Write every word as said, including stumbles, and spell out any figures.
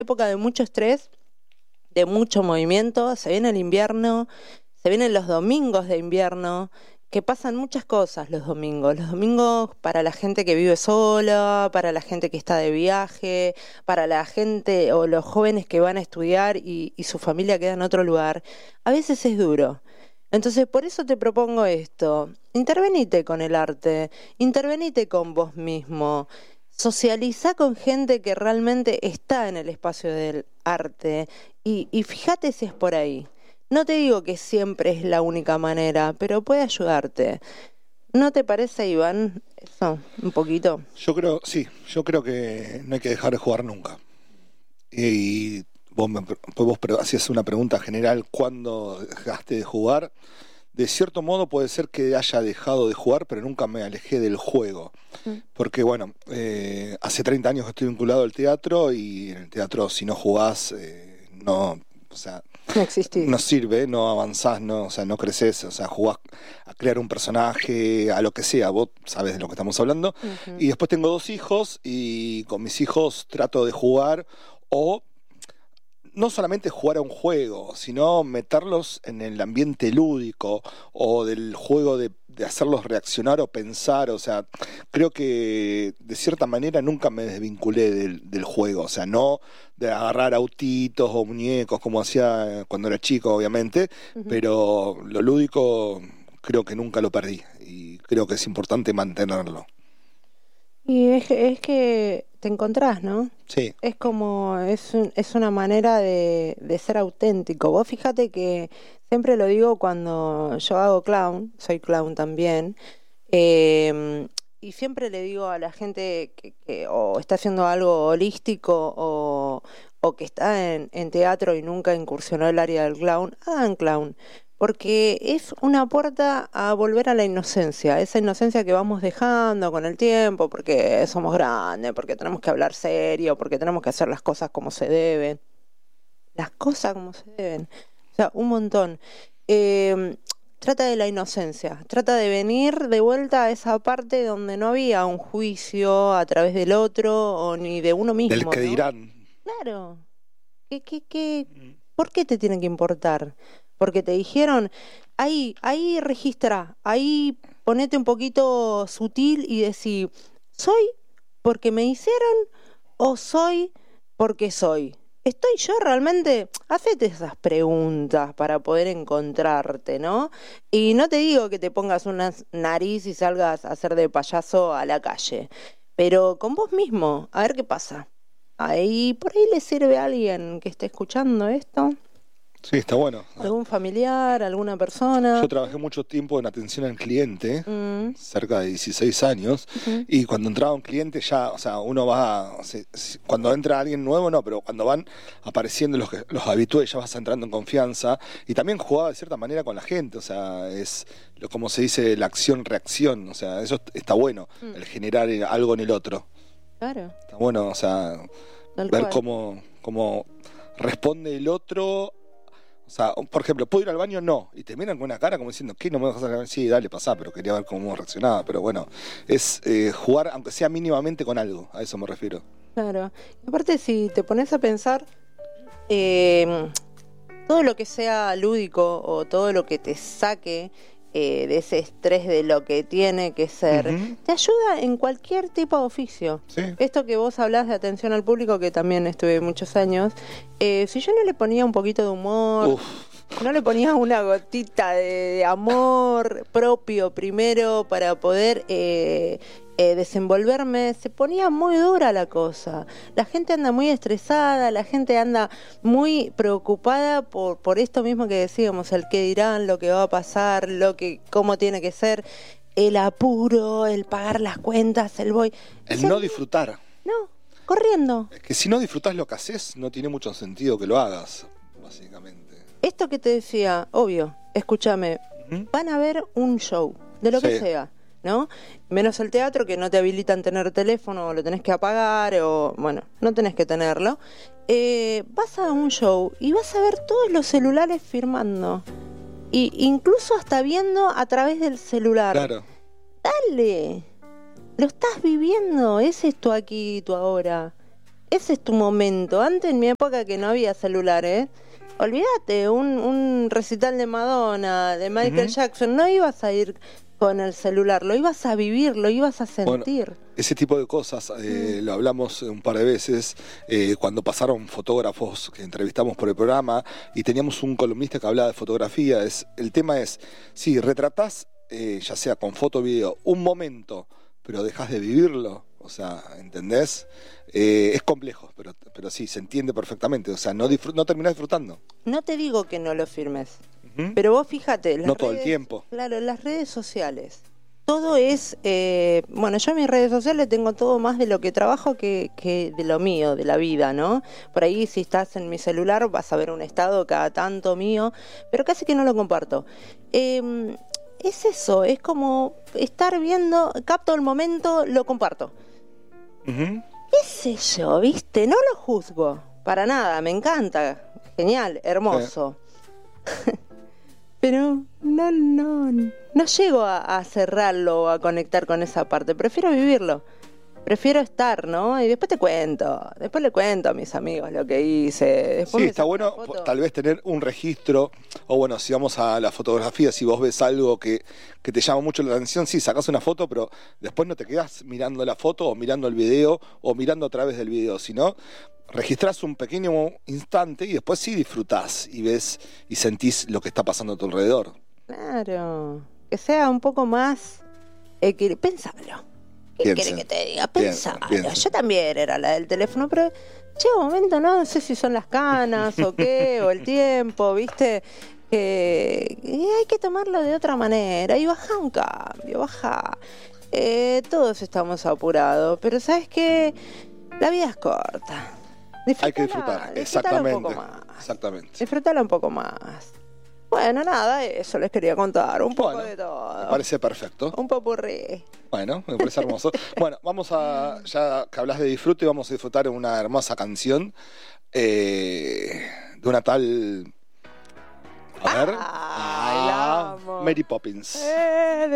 época de mucho estrés, de mucho movimiento, se viene el invierno, se vienen los domingos de invierno, que pasan muchas cosas los domingos. Los domingos para la gente que vive sola, para la gente que está de viaje, para la gente o los jóvenes que van a estudiar y, y su familia queda en otro lugar, a veces es duro. Entonces, por eso te propongo esto. Intervenite con el arte, intervenite con vos mismo, socializá con gente que realmente está en el espacio del arte y, y fíjate si es por ahí. No te digo que siempre es la única manera, pero puede ayudarte. ¿No te parece, Iván, eso un poquito? Yo creo, sí, yo creo que no hay que dejar de jugar nunca. Y vos, me, vos hacías una pregunta general, ¿cuándo dejaste de jugar? De cierto modo puede ser que haya dejado de jugar, pero nunca me alejé del juego. Mm. Porque bueno, eh, hace treinta años que estoy vinculado al teatro y en el teatro si no jugás, eh, no, o sea, no existís. No sirve, no avanzás, no, o sea, no creces, o sea, jugás a crear un personaje, a lo que sea, vos sabés de lo que estamos hablando. Uh-huh. Y después tengo dos hijos y con mis hijos trato de jugar o no solamente jugar a un juego, sino meterlos en el ambiente lúdico o del juego de, de hacerlos reaccionar o pensar. O sea, creo que de cierta manera nunca me desvinculé del, del juego. O sea, no de agarrar autitos o muñecos como hacía cuando era chico, obviamente, uh-huh. pero lo lúdico creo que nunca lo perdí y creo que es importante mantenerlo. Y es, es que te encontrás, ¿no? Sí. Es como, es, un, es una manera de, de ser auténtico. Vos fíjate que siempre lo digo cuando yo hago clown, soy clown también, eh, y siempre le digo a la gente que, que o está haciendo algo holístico o, o que está en, en teatro y nunca incursionó el área del clown, hagan clown. Porque es una puerta a volver a la inocencia, esa inocencia que vamos dejando con el tiempo, porque somos grandes, porque tenemos que hablar serio, porque tenemos que hacer las cosas como se deben. Las cosas como se deben. O sea, un montón. Eh, trata de la inocencia, trata de venir de vuelta a esa parte donde no había un juicio a través del otro o ni de uno mismo. Del que ¿no? dirán. Claro. ¿Qué, qué, qué? ¿Por qué te tiene que importar? Porque te dijeron, ahí, ahí registra, ahí ponete un poquito sutil y decir, ¿soy porque me hicieron o soy porque soy? ¿Estoy yo realmente? Hacete esas preguntas para poder encontrarte, ¿no? Y no te digo que te pongas una nariz y salgas a hacer de payaso a la calle, pero con vos mismo, a ver qué pasa. Ahí, por ahí le sirve a alguien que esté escuchando esto. Sí, está bueno. ¿Algún familiar, alguna persona? Yo trabajé mucho tiempo en atención al cliente, mm. cerca de dieciséis años, uh-huh. y cuando entraba un cliente ya, o sea, uno va, se, se, cuando entra alguien nuevo no, pero cuando van apareciendo los, los habituales ya vas entrando en confianza, y también jugaba de cierta manera con la gente, o sea, es lo, como se dice, la acción-reacción, o sea, eso está bueno, mm. el generar algo en el otro. Claro. Está bueno, o sea, Tal ver cual. cómo, cómo responde el otro. O sea, por ejemplo, ¿puedo ir al baño? No. Y te miran con una cara como diciendo, ¿qué? No me dejas sacar. Sí, dale, pasá, pero quería ver cómo reaccionaba. Pero bueno, es eh, jugar, aunque sea mínimamente, con algo. A eso me refiero. Claro. Y aparte, si te pones a pensar, eh, todo lo que sea lúdico o todo lo que te saque eh, de ese estrés de lo que tiene que ser, uh-huh. te ayuda en cualquier tipo de oficio. Sí. Esto que vos hablás de atención al público, que también estuve muchos años, eh, si yo no le ponía un poquito de humor, Uf. no le ponía una gotita de, de amor propio primero para poder eh, eh, desenvolverme, se ponía muy dura la cosa. La gente anda muy estresada, la gente anda muy preocupada por, por esto mismo que decíamos, el qué dirán, lo que va a pasar, lo que, cómo tiene que ser, el apuro, el pagar las cuentas, el voy. El ¿Sí? no disfrutar. No, corriendo. Es que si no disfrutás lo que haces, no tiene mucho sentido que lo hagas, básicamente. Esto que te decía, obvio, escúchame, ¿Mm? van a ver un show, de lo sí. que sea, ¿no? Menos el teatro, que no te habilitan tener teléfono, o lo tenés que apagar, o bueno, no tenés que tenerlo. Eh, vas a un show y vas a ver todos los celulares firmando. Y incluso hasta viendo a través del celular. Claro. Dale, lo estás viviendo, es esto aquí, tu ahora. ese es tu momento. Antes, en mi época que no había celulares, olvídate, un, un recital de Madonna, de Michael uh-huh. Jackson, no ibas a ir con el celular, lo ibas a vivir, lo ibas a sentir. Bueno, ese tipo de cosas eh, mm. lo hablamos un par de veces eh, cuando pasaron fotógrafos que entrevistamos por el programa y teníamos un columnista que hablaba de fotografía. Es, el tema es, si retratás, eh, ya sea con foto o video, un momento, pero dejás de vivirlo, o sea, ¿entendés? Eh, es complejo, pero, pero sí, se entiende perfectamente, o sea, no, disfr- no terminás disfrutando. No te digo que no lo firmes. Pero vos fíjate, las no todo redes, el tiempo. Claro, las redes sociales, todo es, eh, bueno, yo en mis redes sociales tengo todo más de lo que trabajo que, que de lo mío, de la vida, ¿no? Por ahí si estás en mi celular vas a ver un estado cada tanto mío, pero casi que no lo comparto. Eh, es eso, es como estar viendo, capto el momento, lo comparto. Uh-huh. ¿Qué sé yo, viste? No lo juzgo, para nada, me encanta, genial, hermoso. Sí. Pero no, no, no llego a, a cerrarlo o a conectar con esa parte. Prefiero vivirlo. Prefiero estar, ¿no? Y después te cuento. Después le cuento a mis amigos lo que hice. Después sí, está bueno tal vez tener un registro. O bueno, si vamos a la fotografía, si vos ves algo que, que te llama mucho la atención, sí, sacás una foto, pero después no te quedás mirando la foto o mirando el video o mirando a través del video, sino registrás un pequeño instante y después sí disfrutás y ves y sentís lo que está pasando a tu alrededor. Claro, que sea un poco más equilibrado. Pénsalo. ¿Qué querés que te diga? Pensalo. Yo también era la del teléfono, pero llega un momento, no sé si son las canas o qué, o el tiempo, ¿viste? Que hay que tomarlo de otra manera y baja un cambio, baja. Eh, todos estamos apurados, pero ¿sabes qué? La vida es corta. Hay que disfrutar, exactamente. Un poco más. Exactamente. Disfrutarla un poco más. Bueno, nada, eso les quería contar, un poco bueno, de todo. Me parece perfecto. Un popurrí. Bueno, me parece hermoso. Bueno, vamos a, ya que hablas de disfrute, vamos a disfrutar una hermosa canción eh, de una tal... A ver, ah, Mary Poppins. Eh,